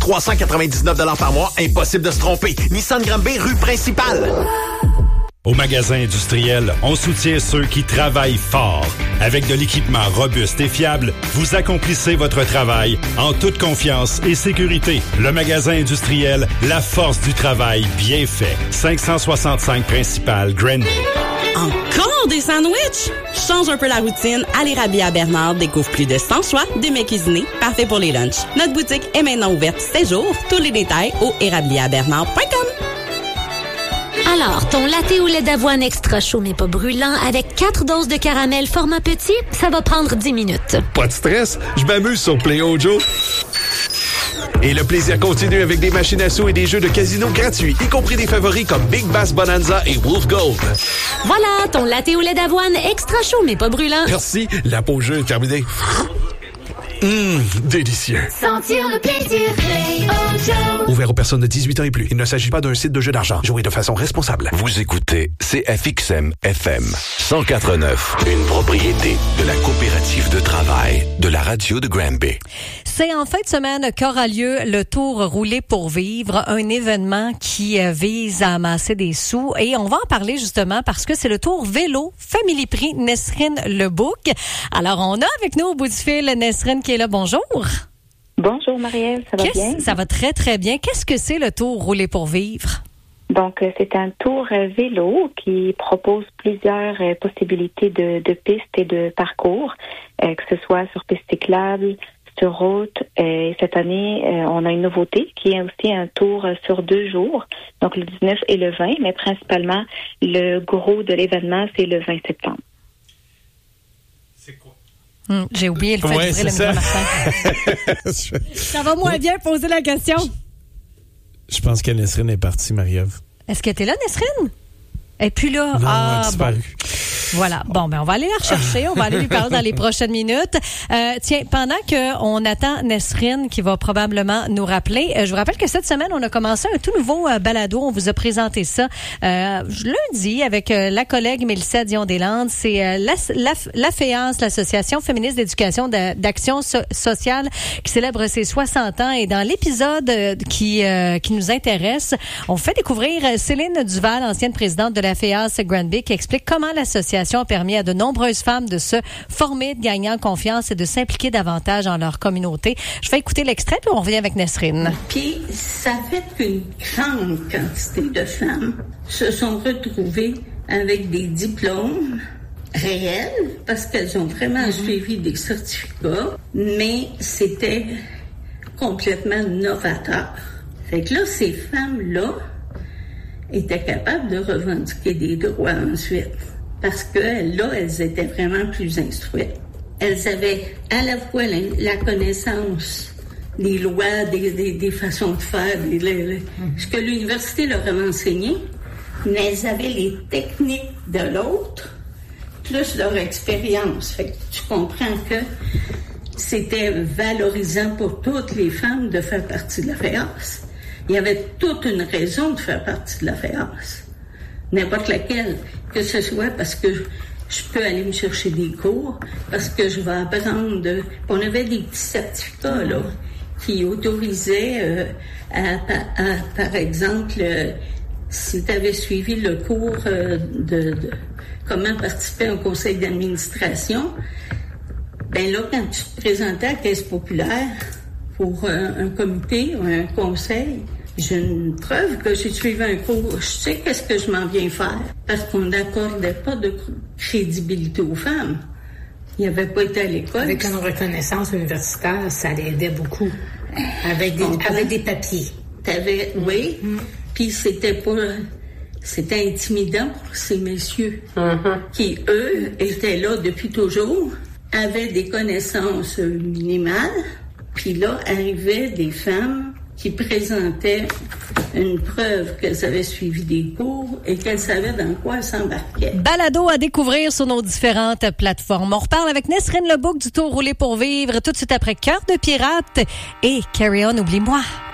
399 par mois, impossible de se tromper. Nissan Granby, rue principale. Au magasin industriel, on soutient ceux qui travaillent fort. Avec de l'équipement robuste et fiable, vous accomplissez votre travail en toute confiance et sécurité. Le magasin industriel, la force du travail bien fait. 565 principal, Granby. Encore des sandwichs? Change un peu la routine. À l'Érabli à Bernard, découvre plus de 100 choix de mets cuisinés, parfaits pour les lunchs. Notre boutique est maintenant ouverte 7 jours. Tous les détails au érabliabernard.com. Alors, ton latte au lait d'avoine extra chaud mais pas brûlant avec 4 doses de caramel format petit, ça va prendre 10 minutes. Pas de stress, je m'amuse sur Play Ojo. Et le plaisir continue avec des machines à sous et des jeux de casino gratuits, y compris des favoris comme Big Bass Bonanza et Wolf Gold. Voilà, ton latte au lait d'avoine extra chaud mais pas brûlant. Merci, la pause jeu est terminée. Délicieux. Sentir le plaisir, Play Ojo. Ouvert aux personnes de 18 ans et plus. Il ne s'agit pas d'un site de jeu d'argent. Jouez de façon responsable. Vous écoutez CFXM FM 104.9, une propriété de la coopérative de travail de la radio de Granby. C'est en fin de semaine qu'aura lieu le Tour Rouler pour vivre, un événement qui vise à amasser des sous. Et on va en parler justement parce que c'est le Tour Vélo Family Prix Nesrine Lebouc. Alors, on a avec nous au bout du fil Nesrine qui est là. Bonjour. Bonjour Marie-Ève, ça va bien? Ça va très, très bien. Qu'est-ce que c'est le Tour Rouler pour vivre? Donc, c'est un tour vélo qui propose plusieurs possibilités de pistes et de parcours, que ce soit sur piste cyclable, sur route. Cette année, on a une nouveauté qui est aussi un tour sur 2 jours, donc le 19 et le 20, mais principalement, le gros de l'événement, c'est le 20 septembre. J'ai oublié le fait d'ouvrir le micro, Martin. Ça va moins bien poser la question. Je pense que Nesrine est partie, Marie-Ève. Est-ce que t'es là, Nesrine? Et puis là, non, elle a disparu. Bon. Voilà. Bon, ben on va aller la rechercher. On va aller lui parler dans les prochaines minutes. Tiens, pendant qu'on attend Nesrine qui va probablement nous rappeler, je vous rappelle que cette semaine, on a commencé un tout nouveau balado. On vous a présenté ça lundi avec la collègue Mélissa Dion-Deslandes. C'est l'AFEAS, l'Association féministe d'éducation d'action sociale, qui célèbre ses 60 ans. Et dans l'épisode qui nous intéresse, on fait découvrir Céline Duval, ancienne présidente de l'AFEAS Granby, qui explique comment l'association a permis à de nombreuses femmes de se former, de gagner en confiance et de s'impliquer davantage dans leur communauté. Je vais écouter l'extrait, puis on revient avec Nesrine. Puis, ça fait qu'une grande quantité de femmes se sont retrouvées avec des diplômes réels, parce qu'elles ont vraiment suivi des certificats, mais c'était complètement novateur. Fait que là, ces femmes-là étaient capables de revendiquer des droits ensuite. Parce que là, elles étaient vraiment plus instruites. Elles avaient à la fois la connaissance des lois, des façons de faire, ce que l'université leur avait enseigné, mais elles avaient les techniques de l'autre, plus leur expérience. Fait que tu comprends que c'était valorisant pour toutes les femmes de faire partie de la FEAS. Il y avait toute une raison de faire partie de la FEAS. N'importe laquelle, que ce soit parce que je peux aller me chercher des cours, parce que je vais apprendre. On avait des petits certificats là qui autorisaient par exemple, si tu avais suivi le cours de comment participer au conseil d'administration, ben là, quand tu te présentais à la Caisse populaire pour un comité ou un conseil, j'ai une preuve que j'ai suivi un cours. Je sais qu'est-ce que je m'en viens faire. Parce qu'on n'accordait pas de crédibilité aux femmes. Il n'y avait pas été à l'école. Avec une reconnaissance universitaire, ça l'aidait beaucoup. Avec des papiers. Oui. Puis c'était intimidant pour ces messieurs qui, eux, étaient là depuis toujours, avaient des connaissances minimales. Puis là, arrivaient des femmes qui présentaient une preuve qu'elles avaient suivi des cours et qu'elles savaient dans quoi elles s'embarquaient. Balado à découvrir sur nos différentes plateformes. On reparle avec Nesrine Lebouc du Tour Rouler pour vivre tout de suite après Cœur de pirate et Carry On, oublie-moi.